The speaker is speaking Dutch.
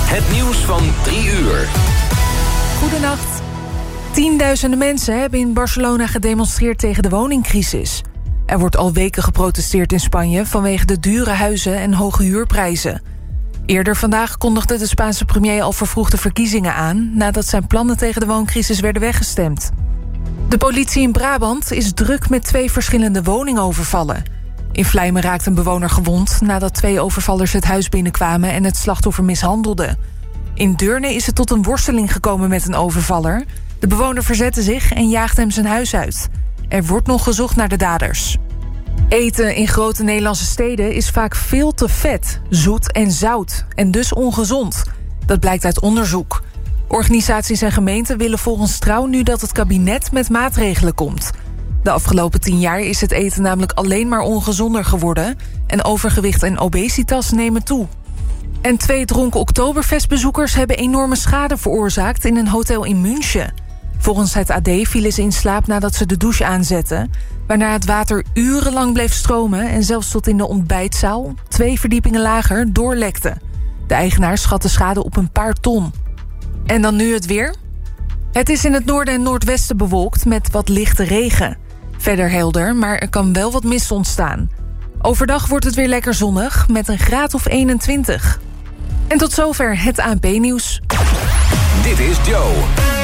Het nieuws van 3 uur. Goedenacht. Tienduizenden mensen hebben in Barcelona gedemonstreerd tegen de woningcrisis. Er wordt al weken geprotesteerd in Spanje vanwege de dure huizen en hoge huurprijzen. Eerder vandaag kondigde de Spaanse premier al vervroegde verkiezingen aan, nadat zijn plannen tegen de wooncrisis werden weggestemd. De politie in Brabant is druk met 2 verschillende woningovervallen. In Vlijmen raakt een bewoner gewond nadat 2 overvallers het huis binnenkwamen en het slachtoffer mishandelden. In Deurne is het tot een worsteling gekomen met een overvaller. De bewoner verzette zich en jaagde hem zijn huis uit. Er wordt nog gezocht naar de daders. Eten in grote Nederlandse steden is vaak veel te vet, zoet en zout en dus ongezond. Dat blijkt uit onderzoek. Organisaties en gemeenten willen volgens Trouw nu dat het kabinet met maatregelen komt. De afgelopen 10 jaar is het eten namelijk alleen maar ongezonder geworden en overgewicht en obesitas nemen toe. En 2 dronken Oktoberfestbezoekers hebben enorme schade veroorzaakt in een hotel in München. Volgens het AD vielen ze in slaap nadat ze de douche aanzetten, waarna het water urenlang bleef stromen en zelfs tot in de ontbijtzaal, 2 verdiepingen lager, doorlekte. De eigenaar schat de schade op een paar ton. En dan nu het weer. Het is in het noorden en noordwesten bewolkt met wat lichte regen. Verder helder, maar er kan wel wat mist ontstaan. Overdag wordt het weer lekker zonnig met een graad of 21. En tot zover het ANP-nieuws. Dit is Joe.